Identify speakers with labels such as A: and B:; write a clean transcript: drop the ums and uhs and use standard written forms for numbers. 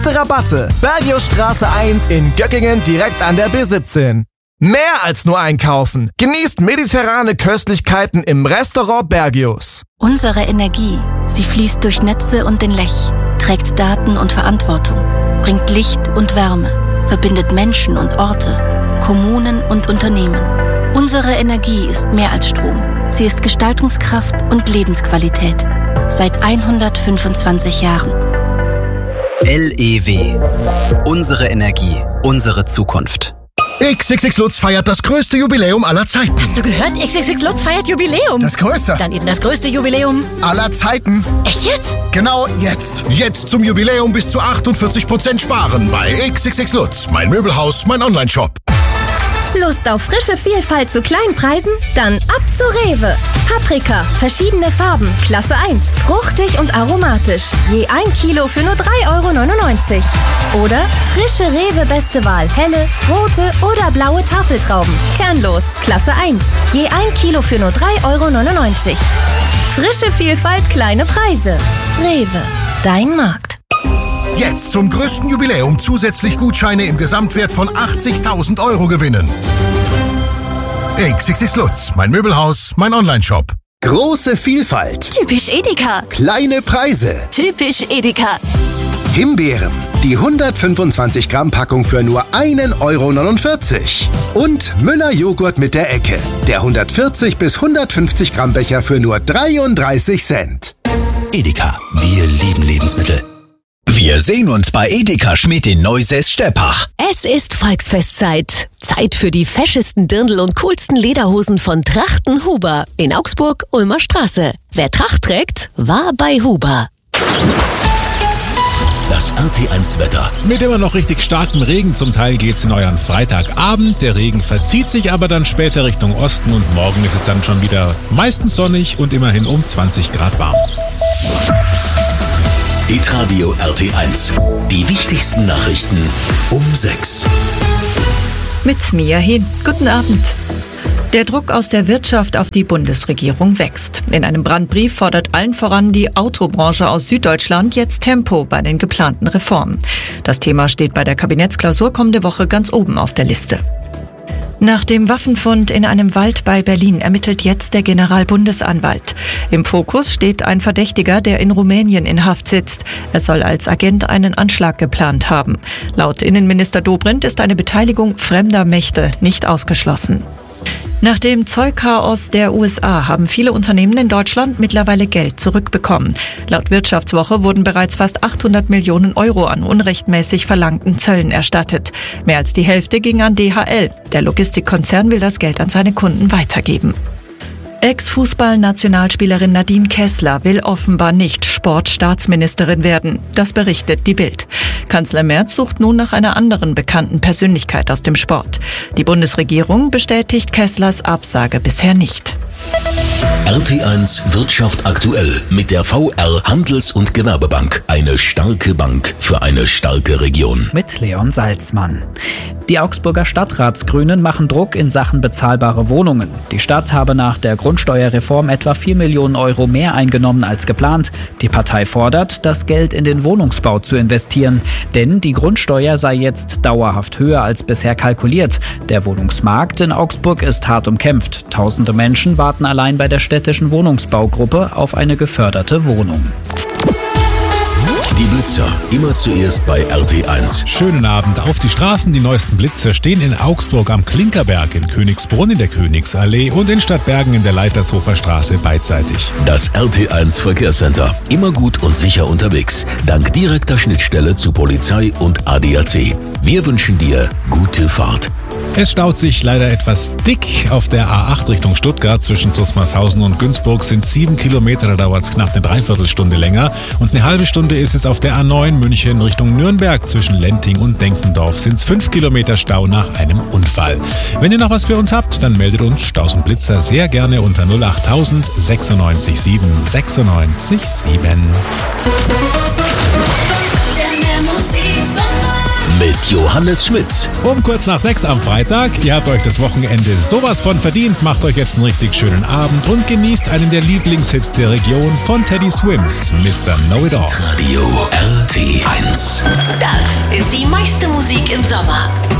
A: Rabatte. Bergiusstraße 1 in Göckingen direkt an der B17. Mehr als nur einkaufen. Genießt mediterrane Köstlichkeiten im Restaurant Bergius.
B: Unsere Energie, sie fließt durch Netze und den Lech, trägt Daten und Verantwortung, bringt Licht und Wärme, verbindet Menschen und Orte, Kommunen und Unternehmen. Unsere Energie ist mehr als Strom. Sie ist Gestaltungskraft und Lebensqualität. Seit 125 Jahren.
C: LEW. Unsere Energie, unsere Zukunft.
D: XXX Lutz feiert das größte Jubiläum aller Zeiten.
E: Hast du gehört? XXX Lutz feiert Jubiläum.
D: Das größte.
E: Dann eben das größte Jubiläum
D: aller Zeiten.
E: Echt jetzt?
D: Genau jetzt. Jetzt zum Jubiläum bis zu 48% sparen bei XXX Lutz. Mein Möbelhaus, mein Onlineshop.
F: Lust auf frische Vielfalt zu kleinen Preisen? Dann ab zu Rewe. Paprika, verschiedene Farben, Klasse 1, fruchtig und aromatisch. Je 1 Kilo für nur 3,99 €. Oder frische Rewe Beste Wahl, helle, rote oder blaue Tafeltrauben. Kernlos, Klasse 1, je 1 Kilo für nur 3,99 €. Frische Vielfalt, kleine Preise. Rewe, dein Markt.
D: Jetzt zum größten Jubiläum zusätzlich Gutscheine im Gesamtwert von 80.000 € gewinnen. XXX Lutz, mein Möbelhaus, mein Onlineshop.
G: Große Vielfalt.
F: Typisch Edeka.
G: Kleine Preise.
F: Typisch Edeka.
G: Himbeeren. Die 125 Gramm Packung für nur 1,49 €. Und Müller Joghurt mit der Ecke. Der 140 bis 150 Gramm Becher für nur 33 Cent.
H: Edeka. Wir lieben Lebensmittel. Wir sehen uns bei Edeka Schmidt in Neusäß-Steppach.
I: Es ist Volksfestzeit. Zeit für die feschesten Dirndl und coolsten Lederhosen von Trachten Huber in Augsburg, Ulmer Straße. Wer Tracht trägt, war bei Huber.
H: Das RT1-Wetter.
J: Mit immer noch richtig starkem Regen zum Teil geht's in euren Freitagabend. Der Regen verzieht sich aber dann später Richtung Osten und morgen ist es dann schon wieder meistens sonnig und immerhin um 20 Grad warm.
H: Hitradio RT1. Die wichtigsten Nachrichten um 6.
K: Mit Mia Hin. Guten Abend. Der Druck aus der Wirtschaft auf die Bundesregierung wächst. In einem Brandbrief fordert allen voran die Autobranche aus Süddeutschland jetzt Tempo bei den geplanten Reformen. Das Thema steht bei der Kabinettsklausur kommende Woche ganz oben auf der Liste. Nach dem Waffenfund in einem Wald bei Berlin ermittelt jetzt der Generalbundesanwalt. Im Fokus steht ein Verdächtiger, der in Rumänien in Haft sitzt. Er soll als Agent einen Anschlag geplant haben. Laut Innenminister Dobrindt ist eine Beteiligung fremder Mächte nicht ausgeschlossen. Nach dem Zollchaos der USA haben viele Unternehmen in Deutschland mittlerweile Geld zurückbekommen. Laut Wirtschaftswoche wurden bereits fast 800 Millionen € an unrechtmäßig verlangten Zöllen erstattet. Mehr als die Hälfte ging an DHL. Der Logistikkonzern will das Geld an seine Kunden weitergeben. Ex-Fußball-Nationalspielerin Nadine Kessler will offenbar nicht Sportstaatsministerin werden. Das berichtet die Bild. Kanzler Merz sucht nun nach einer anderen bekannten Persönlichkeit aus dem Sport. Die Bundesregierung bestätigt Kesslers Absage bisher nicht.
H: RT1 Wirtschaft aktuell mit der VR Handels- und Gewerbebank. Eine starke Bank für eine starke Region.
L: Mit Leon Salzmann. Die Augsburger Stadtratsgrünen machen Druck in Sachen bezahlbare Wohnungen. Die Stadt habe nach der Grundsteuerreform etwa 4 Millionen € mehr eingenommen als geplant. Die Partei fordert, das Geld in den Wohnungsbau zu investieren. Denn die Grundsteuer sei jetzt dauerhaft höher als bisher kalkuliert. Der Wohnungsmarkt in Augsburg ist hart umkämpft. Tausende Menschen warten allein bei der städtischen Wohnungsbaugruppe auf eine geförderte Wohnung.
H: Die Blitzer, immer zuerst bei RT1.
J: Schönen Abend auf die Straßen. Die neuesten Blitzer stehen in Augsburg am Klinkerberg, in Königsbrunn in der Königsallee und in Stadtbergen in der Leitershofer Straße beidseitig.
H: Das RT1 Verkehrscenter. Immer gut und sicher unterwegs. Dank direkter Schnittstelle zu Polizei und ADAC. Wir wünschen dir gute Fahrt.
J: Es staut sich leider etwas dick auf der A8 Richtung Stuttgart. Zwischen Zusmarshausen und Günzburg sind 7 Kilometer, da dauert es knapp eine Dreiviertelstunde länger. Und eine halbe Stunde ist es auf der A9 München Richtung Nürnberg. Zwischen Lenting und Denkendorf sind es 5 Kilometer Stau nach einem Unfall. Wenn ihr noch was für uns habt, dann meldet uns Staus und Blitzer sehr gerne unter 08000 96 7 96 7.
H: Mit Johannes Schmitz.
J: Um kurz nach 6 am Freitag. Ihr habt euch das Wochenende sowas von verdient. Macht euch jetzt einen richtig schönen Abend und genießt einen der Lieblingshits der Region von Teddy Swims, Mr. Know-It-All.
H: Radio RT1.
I: Das ist die meiste Musik im Sommer.